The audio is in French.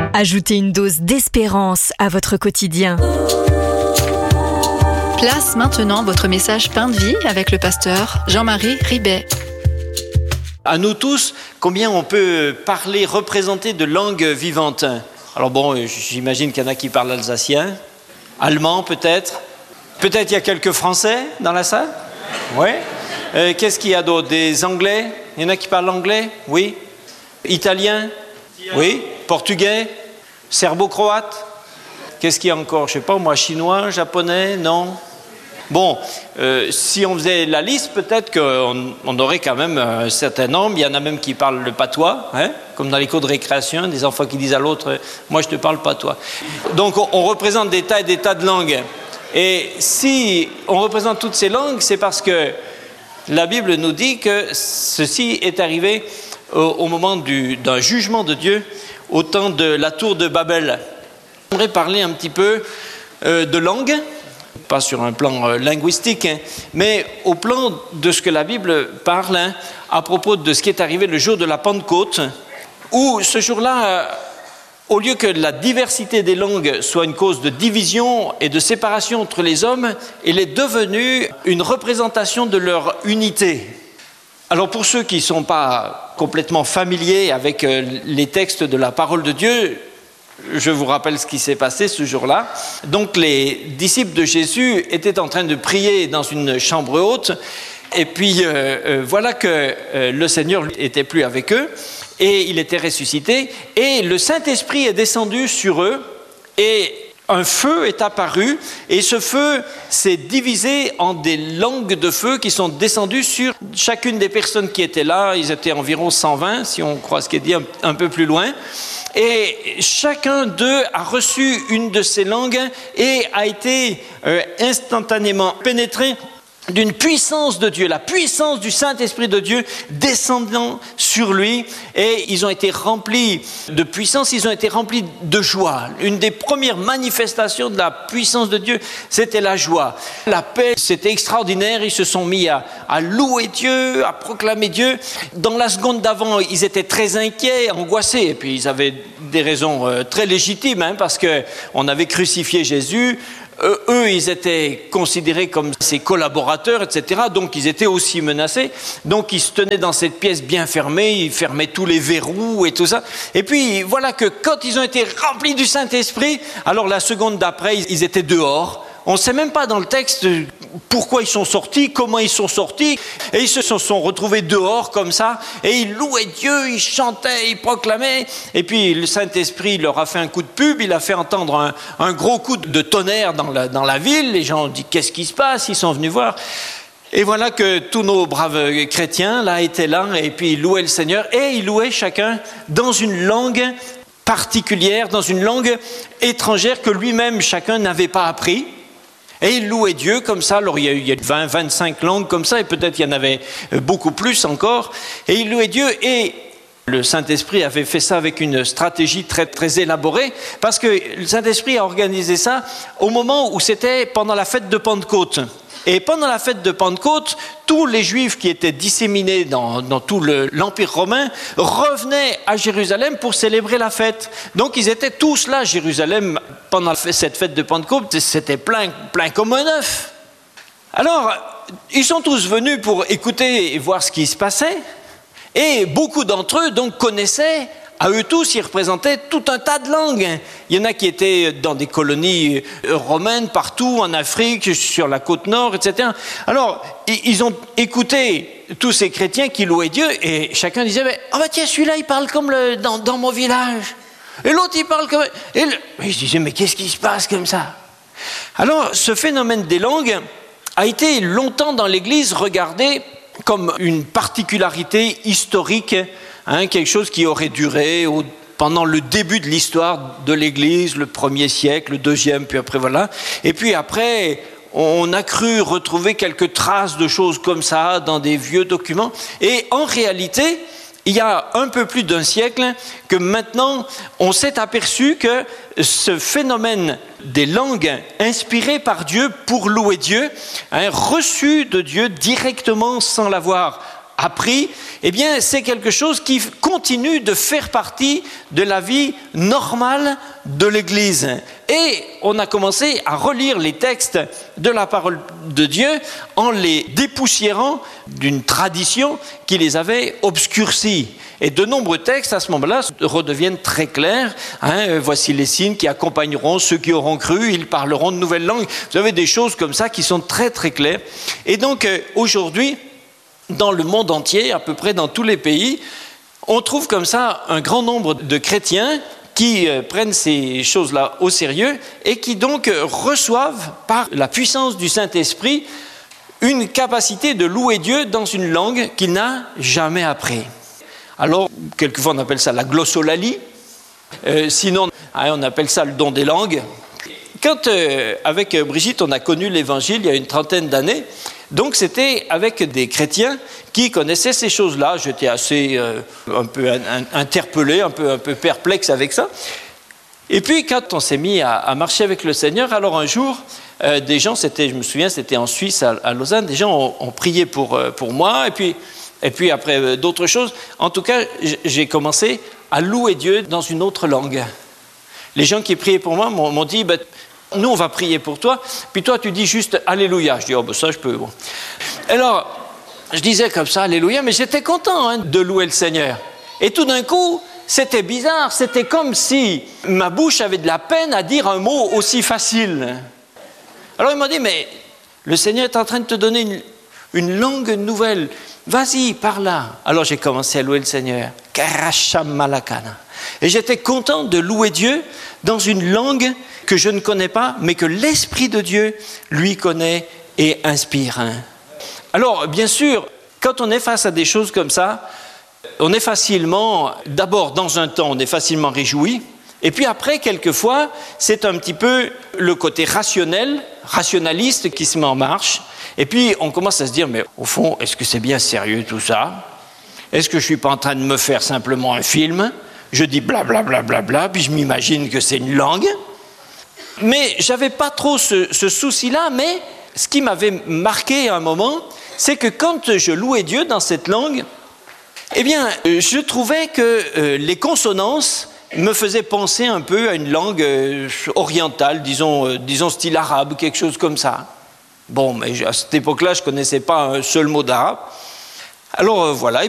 Ajoutez une dose d'espérance à votre quotidien. Place maintenant votre message Pain de vie avec le pasteur Jean-Marie Ribet. À nous tous, combien on peut parler, représenter de langues vivantes? Alors bon, j'imagine qu'il y en a qui parlent alsacien, allemand peut-être. Peut-être il y a quelques Français dans la salle? Oui. Qu'est-ce qu'il y a d'autre? Des Anglais? Il y en a qui parlent anglais? Oui. Italien? Oui. Portugais? Serbo-croate? Qu'est-ce qu'il y a encore? Je ne sais pas, moi, chinois, japonais? Non. Bon, si on faisait la liste, peut-être qu'on aurait quand même un certain nombre. Il y en a même qui parlent le patois, hein, comme dans les cours de récréation, des enfants qui disent à l'autre « moi je te parle patois ». Donc on représente des tas et des tas de langues. Et si on représente toutes ces langues, c'est parce que la Bible nous dit que ceci est arrivé au moment d'un jugement de Dieu, au temps de la tour de Babel. J'aimerais parler un petit peu de langue, pas sur un plan linguistique, mais au plan de ce que la Bible parle à propos de ce qui est arrivé le jour de la Pentecôte, où ce jour-là, au lieu que la diversité des langues soit une cause de division et de séparation entre les hommes, elle est devenue une représentation de leur unité. Alors pour ceux qui ne sont pas complètement familiers avec les textes de la parole de Dieu, je vous rappelle ce qui s'est passé ce jour-là. Donc les disciples de Jésus étaient en train de prier dans une chambre haute, et puis voilà que le Seigneur n'était plus avec eux, et il était ressuscité, et le Saint-Esprit est descendu sur eux, et un feu est apparu, et ce feu s'est divisé en des langues de feu qui sont descendues sur chacune des personnes qui étaient là. Ils étaient environ 120, si on croit ce qui est dit un peu plus loin. Et chacun d'eux a reçu une de ces langues et a été instantanément pénétré d'une puissance de Dieu, la puissance du Saint-Esprit de Dieu descendant sur lui, et ils ont été remplis de puissance, ils ont été remplis de joie. Une des premières manifestations de la puissance de Dieu, c'était la joie. La paix, c'était extraordinaire, ils se sont mis à louer Dieu, à proclamer Dieu. Dans la seconde d'avant, ils étaient très inquiets, angoissés, et puis ils avaient des raisons très légitimes, parce qu'on avait crucifié Jésus. Eux, ils étaient considérés comme ses collaborateurs, etc. Donc, ils étaient aussi menacés. Donc, ils se tenaient dans cette pièce bien fermée. Ils fermaient tous les verrous et tout ça. Et puis, voilà que quand ils ont été remplis du Saint-Esprit, alors la seconde d'après, ils étaient dehors. On ne sait même pas dans le texte pourquoi ils sont sortis, comment ils sont sortis. Et ils se sont retrouvés dehors comme ça. Et ils louaient Dieu, ils chantaient, ils proclamaient. Et puis le Saint-Esprit leur a fait un coup de pub. Il a fait entendre un gros coup de tonnerre dans la ville. Les gens ont dit « qu'est-ce qui se passe ?» Ils sont venus voir. Et voilà que tous nos braves chrétiens là étaient là. Et puis ils louaient le Seigneur. Et ils louaient chacun dans une langue particulière, dans une langue étrangère que lui-même chacun n'avait pas appris. Et il louait Dieu comme ça. Alors il y a 20, 25 langues comme ça, et peut-être il y en avait beaucoup plus encore. Et il louait Dieu, et le Saint-Esprit avait fait ça avec une stratégie très, très élaborée, parce que le Saint-Esprit a organisé ça au moment où c'était pendant la fête de Pentecôte. Et pendant la fête de Pentecôte, tous les Juifs qui étaient disséminés dans tout l'Empire romain revenaient à Jérusalem pour célébrer la fête. Donc ils étaient tous là à Jérusalem pendant cette fête de Pentecôte. C'était plein comme un œuf. Alors, ils sont tous venus pour écouter et voir ce qui se passait. Et beaucoup d'entre eux donc connaissaient. À eux tous, ils représentaient tout un tas de langues. Il y en a qui étaient dans des colonies romaines partout, en Afrique, sur la côte nord, etc. Alors, ils ont écouté tous ces chrétiens qui louaient Dieu, et chacun disait « Ah bah tiens, celui-là, il parle comme dans mon village. Et l'autre, il parle comme... » Et ils disaient « Mais qu'est-ce qui se passe comme ça ?» Alors, ce phénomène des langues a été longtemps dans l'Église regardé comme une particularité historique, quelque chose qui aurait duré pendant le début de l'histoire de l'Église, le 1er siècle, le 2e, puis après voilà. Et puis après, on a cru retrouver quelques traces de choses comme ça dans des vieux documents. Et en réalité, il y a un peu plus d'un siècle que maintenant, on s'est aperçu que ce phénomène des langues inspirées par Dieu pour louer Dieu, reçues de Dieu directement sans l'avoir appris, eh bien, c'est quelque chose qui continue de faire partie de la vie normale de l'Église. Et on a commencé à relire les textes de la parole de Dieu en les dépoussiérant d'une tradition qui les avait obscurcis. Et de nombreux textes, à ce moment-là, redeviennent très clairs. Voici les signes qui accompagneront ceux qui auront cru, ils parleront de nouvelles langues. Vous avez des choses comme ça qui sont très très claires. Et donc, aujourd'hui, dans le monde entier, à peu près dans tous les pays, on trouve comme ça un grand nombre de chrétiens qui prennent ces choses-là au sérieux et qui donc reçoivent par la puissance du Saint-Esprit une capacité de louer Dieu dans une langue qu'il n'a jamais appris. Alors, quelquefois on appelle ça la glossolalie, sinon on appelle ça le don des langues. Quand, avec Brigitte, on a connu l'Évangile il y a une trentaine d'années, donc c'était avec des chrétiens qui connaissaient ces choses-là. J'étais assez un peu interpellé, un peu perplexe avec ça. Et puis quand on s'est mis à marcher avec le Seigneur, alors un jour, des gens, je me souviens, c'était en Suisse, à Lausanne, des gens ont prié pour moi, et puis après d'autres choses. En tout cas, j'ai commencé à louer Dieu dans une autre langue. Les gens qui priaient pour moi m'ont dit, nous on va prier pour toi, puis toi tu dis juste Alléluia. Je dis, ça je peux. Bon. Alors, je disais comme ça, Alléluia, mais j'étais content de louer le Seigneur. Et tout d'un coup, c'était bizarre, c'était comme si ma bouche avait de la peine à dire un mot aussi facile. Alors il m'a dit, mais le Seigneur est en train de te donner une langue nouvelle, vas-y, par là. Alors j'ai commencé à louer le Seigneur, Karashamalakana. Et j'étais content de louer Dieu dans une langue que je ne connais pas, mais que l'Esprit de Dieu, lui, connaît et inspire. Alors, bien sûr, quand on est face à des choses comme ça, on est facilement, d'abord, dans un temps, on est facilement réjoui, et puis après, quelquefois, c'est un petit peu le côté rationaliste qui se met en marche, et puis on commence à se dire, mais au fond, est-ce que c'est bien sérieux tout ça ? Est-ce que je ne suis pas en train de me faire simplement un film ? Je dis blablabla, bla, bla, bla, puis je m'imagine que c'est une langue. Mais je n'avais pas trop ce souci-là, mais ce qui m'avait marqué à un moment, c'est que quand je louais Dieu dans cette langue, eh bien, je trouvais que les consonances me faisaient penser un peu à une langue orientale, disons style arabe, quelque chose comme ça. Bon, mais à cette époque-là, je ne connaissais pas un seul mot d'arabe. Alors voilà,